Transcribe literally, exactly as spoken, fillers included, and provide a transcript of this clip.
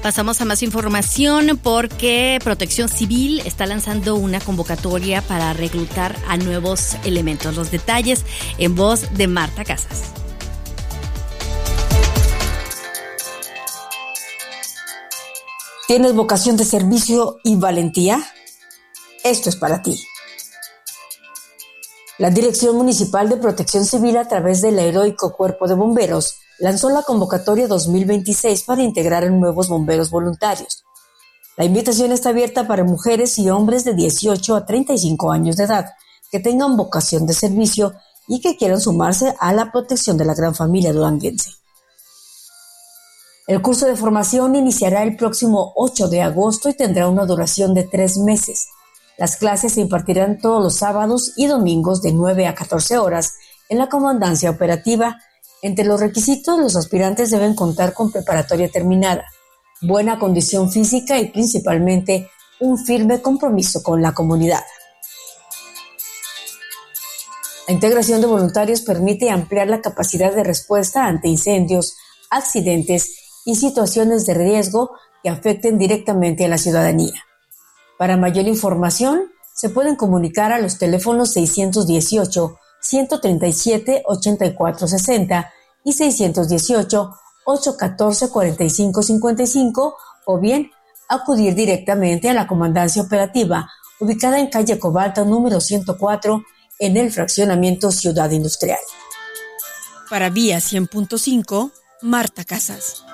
Pasamos a más información porque Protección Civil está lanzando una convocatoria para reclutar a nuevos elementos. Los detalles en voz de Marta Casas. ¿Tienes vocación de servicio y valentía? Esto es para ti. La Dirección Municipal de Protección Civil, a través del heroico Cuerpo de Bomberos, lanzó la convocatoria dos mil veintiséis para integrar en nuevos bomberos voluntarios. La invitación está abierta para mujeres y hombres de dieciocho a treinta y cinco años de edad que tengan vocación de servicio y que quieran sumarse a la protección de la gran familia duranguense. El curso de formación iniciará el próximo ocho de agosto y tendrá una duración de tres meses. Las clases se impartirán todos los sábados y domingos de nueve a catorce horas en la comandancia operativa. Entre los requisitos, los aspirantes deben contar con preparatoria terminada, buena condición física y principalmente un firme compromiso con la comunidad. La integración de voluntarios permite ampliar la capacidad de respuesta ante incendios, accidentes y situaciones de riesgo que afecten directamente a la ciudadanía. Para mayor información, se pueden comunicar a los teléfonos seiscientos dieciocho, ciento treinta y siete, ochenta y cuatro sesenta y seiscientos dieciocho, ochocientos catorce, cuarenta y cinco cincuenta y cinco o bien acudir directamente a la comandancia operativa ubicada en calle Cobalto número ciento cuatro en el fraccionamiento Ciudad Industrial. Para Vía cien punto cinco, Marta Casas.